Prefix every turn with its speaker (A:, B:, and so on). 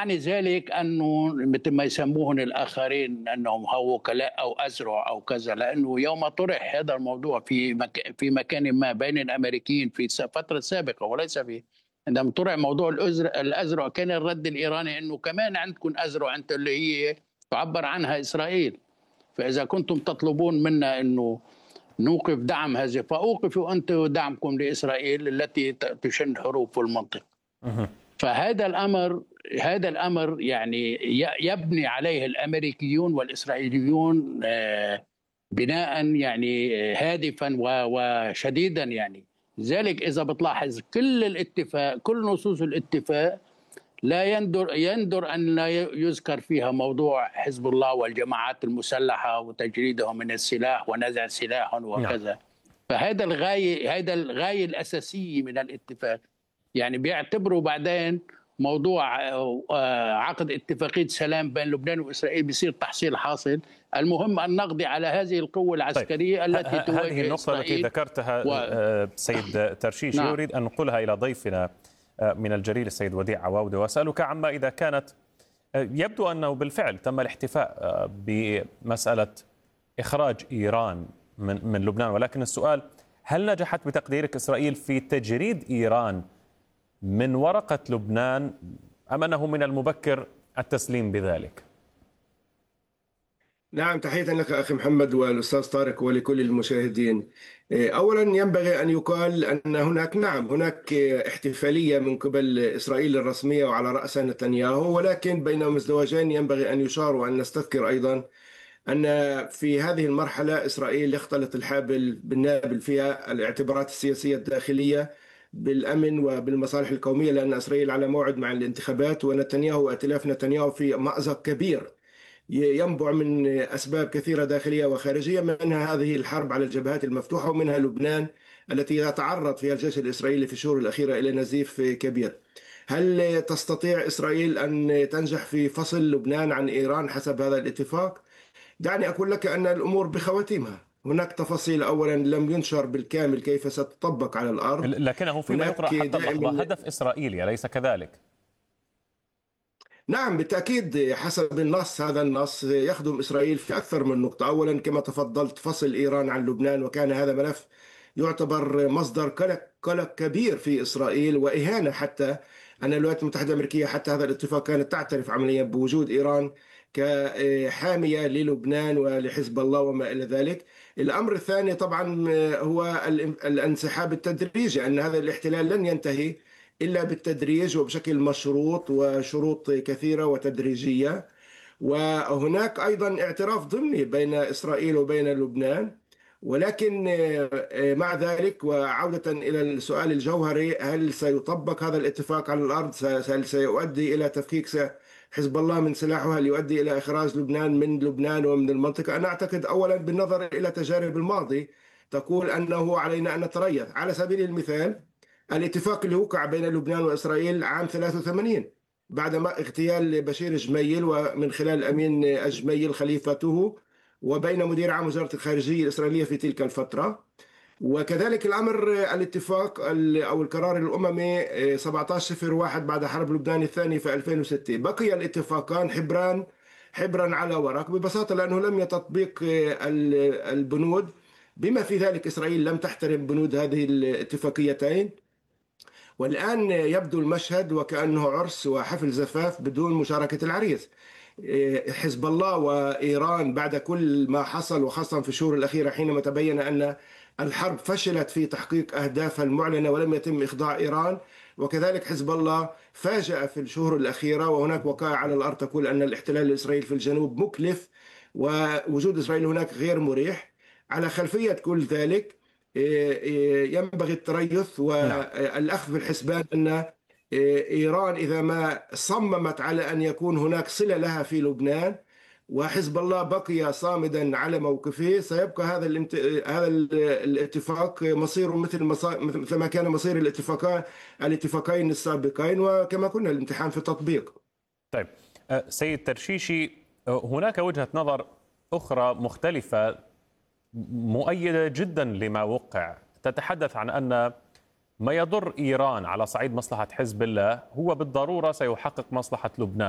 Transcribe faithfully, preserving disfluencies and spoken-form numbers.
A: يعني ذلك أنه مثل ما يسموهن الآخرين أنهم هو وكلاء أو أزرع أو كذا، لأنه يوم طرح هذا الموضوع في مك... في مكان ما بين الأمريكيين في فترة سابقة وليس في عندما طرح موضوع الأزرع, الأزرع كان الرد الإيراني أنه كمان عندكم أزرع أنت اللي هي تعبر عنها إسرائيل، فإذا كنتم تطلبون منا أنه نوقف دعم هذه فأوقفوا أنتم دعمكم لإسرائيل التي تشن حروب في المنطقة. فهذا الأمر هذا الأمر يعني يبني عليه الأمريكيون والإسرائيليون بناء يعني هادفا وشديدا. يعني ذلك إذا بتلاحظ كل الاتفاق كل نصوص الاتفاق لا يندر يندر أن لا يذكر فيها موضوع حزب الله والجماعات المسلحة وتجريدهم من السلاح ونزع سلاحهم وكذا. نعم. فهذا الغاية هذا الغاية الأساسية من الاتفاق. يعني بيعتبروا بعدين موضوع عقد اتفاقية سلام بين لبنان وإسرائيل بيصير تحصيل حاصل، المهم أن نقضي على هذه القوة العسكرية. طيب. التي تواجه
B: هذه النقطة
A: إسرائيل
B: التي ذكرتها و... سيد ترشيشي. نعم. أريد أن نقولها إلى ضيفنا من الجليل السيد وديع عواودة وأسألك عما إذا كانت يبدو أنه بالفعل تم الاحتفاء بمسألة إخراج إيران من, من لبنان، ولكن السؤال هل نجحت بتقديرك إسرائيل في تجريد إيران من ورقة لبنان أم أنه من المبكر التسليم بذلك؟
C: نعم، تحية لك أخي محمد والأستاذ طارق ولكل المشاهدين. أولا ينبغي أن يقال أن هناك نعم هناك احتفالية من قبل إسرائيل الرسمية وعلى رأسها نتنياهو، ولكن بينهم ازدواجين ينبغي أن يشار وأن نستذكر أيضا أن في هذه المرحلة إسرائيل يختلط الحابل بالنابل فيها الاعتبارات السياسية الداخلية بالأمن وبالمصالح القومية، لأن إسرائيل على موعد مع الانتخابات ونتنياهو وائتلاف نتنياهو في مأزق كبير ينبع من أسباب كثيرة داخلية وخارجية، منها هذه الحرب على الجبهات المفتوحة ومنها لبنان التي يتعرض فيها الجيش الإسرائيلي في الشهور الأخيرة إلى نزيف كبير. هل تستطيع إسرائيل أن تنجح في فصل لبنان عن إيران حسب هذا الاتفاق؟ دعني أقول لك أن الأمور بخواتيمها. هناك تفاصيل أولا لم ينشر بالكامل كيف ستطبق على الأرض،
B: لكنه فيما يقرأ حتى اللحظة هدف إسرائيلي أليس كذلك؟
C: نعم بالتأكيد، حسب النص هذا النص يخدم إسرائيل في أكثر من نقطة. أولا كما تفضلت فصل إيران عن لبنان، وكان هذا ملف يعتبر مصدر قلق قلق كبير في إسرائيل وإهانة، حتى أن الولايات المتحدة الأمريكية حتى هذا الاتفاق كانت تعترف عمليا بوجود إيران كحامية للبنان ولحزب الله وما إلى ذلك. الأمر الثاني طبعا هو الانسحاب التدريجي، أن هذا الاحتلال لن ينتهي إلا بالتدريج وبشكل مشروط وشروط كثيرة وتدريجية. وهناك أيضا اعتراف ضمني بين إسرائيل وبين لبنان، ولكن مع ذلك وعودة إلى السؤال الجوهري، هل سيطبق هذا الاتفاق على الأرض؟ هل سيؤدي إلى تفكيك حزب الله من سلاحه؟ هل يؤدي إلى إخراج لبنان من لبنان ومن المنطقة؟ أنا أعتقد أولا بالنظر إلى تجارب الماضي تقول أنه علينا أن نتريث. على سبيل المثال الاتفاق اللي وقع بين لبنان وإسرائيل عام ثلاثة وثمانين بعدما اغتيال بشير جميل ومن خلال أمين أجميل خليفته، وبين مدير عام وزارة الخارجية الإسرائيلية في تلك الفترة. وكذلك الأمر الاتفاق أو القرار الأممي سبعة عشر صفر واحد بعد حرب لبنان الثاني في ألفين وستة. بقي الاتفاقان حبران حبرا على ورق ببساطة، لأنه لم يتطبيق البنود، بما في ذلك إسرائيل لم تحترم بنود هذه الاتفاقيتين. والآن يبدو المشهد وكأنه عرس وحفل زفاف بدون مشاركة العريس. حزب الله وإيران بعد كل ما حصل، وخاصة في الشهور الأخيرة حينما تبين أن الحرب فشلت في تحقيق أهدافها المعلنة ولم يتم إخضاع إيران، وكذلك حزب الله فاجأ في الشهور الأخيرة، وهناك وقائع على الأرض تقول أن الاحتلال الإسرائيلي في الجنوب مكلف ووجود إسرائيل هناك غير مريح. على خلفية كل ذلك ينبغي التريث والأخذ بالحسبان أن إيران إذا ما صممت على أن يكون هناك صلة لها في لبنان وحزب الله بقي صامدا على موقفه، سيبقى هذا الامت... هذا الاتفاق مصيره مثل مصا... مثل ما كان مصير الاتفاقين الاتفاقين السابقين، وكما كنا الامتحان في التطبيق.
B: طيب سيد ترشيشي، هناك وجهة نظر أخرى مختلفة مؤيدة جدا لما وقع، تتحدث عن أن ما يضر إيران على صعيد مصلحة حزب الله هو بالضرورة سيحقق مصلحة لبنان.